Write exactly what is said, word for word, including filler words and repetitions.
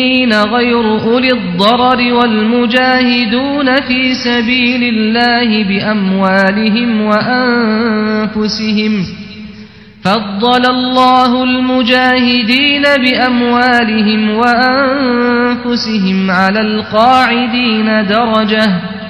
غير أولي الضرر والمجاهدون في سبيل الله بأموالهم وأنفسهم فضل الله المجاهدين بأموالهم وأنفسهم على القاعدين درجة